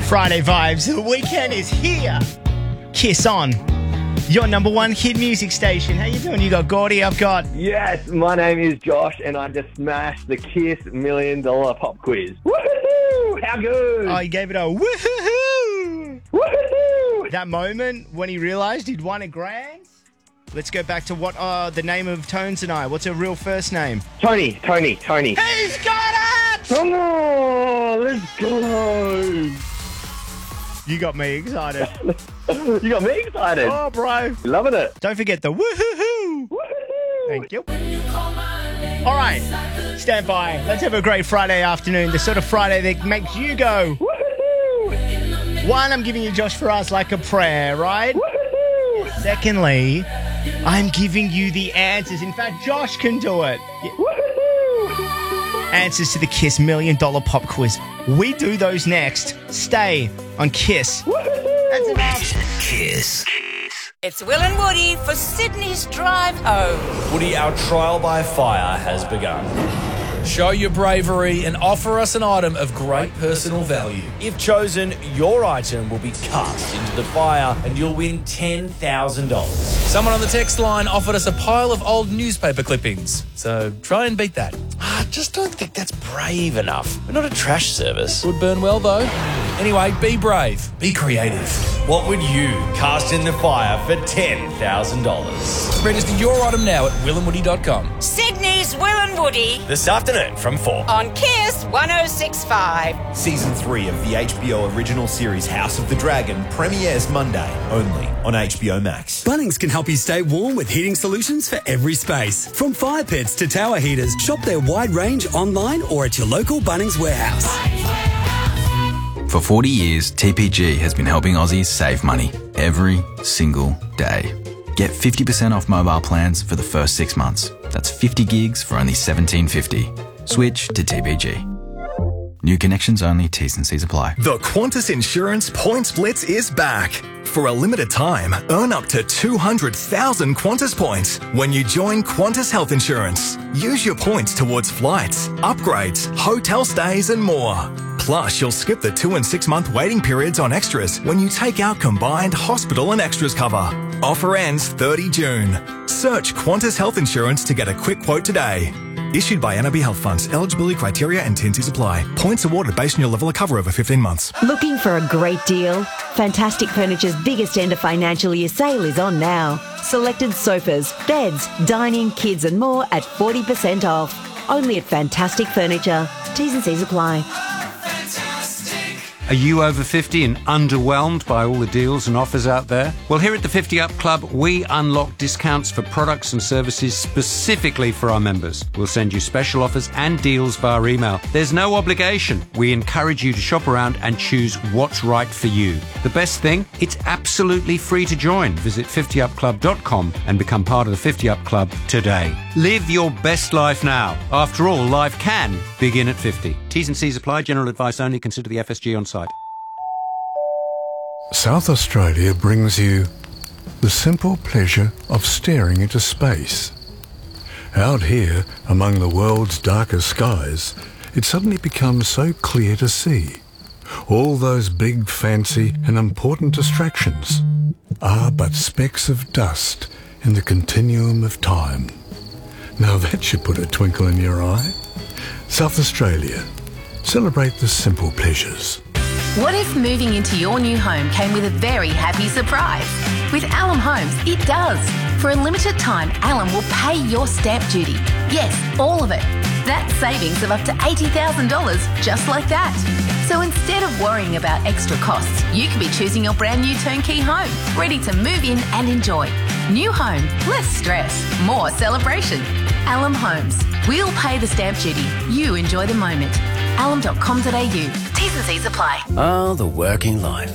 Friday vibes. The weekend is here. Kiss on. Your number one hit music station. How you doing? You got Gordy, I've got... Yes, my name is Josh, and I just smashed the Kiss $1 Million Pop Quiz. Woohoo! How good? Oh, you gave it a woohoo! Woohoo! That moment when he realised he'd won a grand. Let's go back to what the name of Tones and I. What's her real first name? Tony. He's got it! Come on, let's go. You got me excited. You got me excited. Oh, bro. Loving it. Don't forget the woohoo! Woohoo! Thank you. All right, stand by. Let's have a great Friday afternoon. The sort of Friday that makes you go. Woohoo! One, I'm giving you Josh Faraz like a prayer, right? Woohoo! Secondly, I'm giving you the answers. In fact, Josh can do it. Woohoo! Answers to the Kiss $1 Million Pop Quiz. We do those next. Stay on Kiss. Woohoo! That's enough. Kiss. It's Will and Woody for Sydney's Drive Home. Woody, our trial by fire has begun. Show your bravery and offer us an item of great personal value. If chosen, your item will be cast into the fire and you'll win $10,000. Someone on the text line offered us a pile of old newspaper clippings, so try and beat that. I just don't think that's brave enough. We're not a trash service. Would burn well, though. Anyway, be brave. Be creative. What would you cast in the fire for $10,000? Register your item now at willandwoody.com. Sydney's Will and Woody This afternoon from 4. on Kiss 106.5. Season 3 of the HBO original series House of the Dragon premieres Monday, only on HBO Max. Bunnings can help you stay warm with heating solutions for every space. From fire pits to tower heaters, shop their wide range online or at your local Bunnings warehouse. For 40 years, TPG has been helping Aussies save money every single day. Get 50% off mobile plans for the first 6 months. That's 50 gigs for only $17.50. Switch to TPG. New connections only, T's and C's apply. The Qantas Insurance Points Blitz is back. For a limited time, earn up to 200,000 Qantas points when you join Qantas Health Insurance. Use your points towards flights, upgrades, hotel stays and more. Plus, you'll skip the 2 and 6 month waiting periods on extras when you take out combined hospital and extras cover. Offer ends 30 June. Search Qantas Health Insurance to get a quick quote today. Issued by NRB Health Funds. Eligibility criteria and T&Cs apply. Points awarded based on your level of cover over 15 months. Looking for a great deal? Fantastic Furniture's biggest end of financial year sale is on now. Selected sofas, beds, dining, kids and more at 40% off. Only at Fantastic Furniture. T's and C's apply. Are you over 50 and underwhelmed by all the deals and offers out there? Well, here at the 50 Up Club, we unlock discounts for products and services specifically for our members. We'll send you special offers and deals via email. There's no obligation. We encourage you to shop around and choose what's right for you. The best thing, it's absolutely free to join. Visit 50upclub.com and become part of the 50 Up Club today. Live your best life now. After all, life can begin at 50. T's and C's apply. General advice only. Consider the FSG on site. South Australia brings you the simple pleasure of staring into space. Out here, among the world's darkest skies, it suddenly becomes so clear to see. All those big, fancy and important distractions are but specks of dust in the continuum of time. Now that should put a twinkle in your eye. South Australia. Celebrate the simple pleasures. What if moving into your new home came with a very happy surprise? With Alum Homes, it does. For a limited time, Alum will pay your stamp duty. Yes, all of it. That's savings of up to $80,000 just like that. So instead of worrying about extra costs, you could be choosing your brand new turnkey home, ready to move in and enjoy. New home, less stress, more celebration. Alum Homes. We'll pay the stamp duty. You enjoy the moment. alum.com.au. T's and C's apply. Oh, the working life.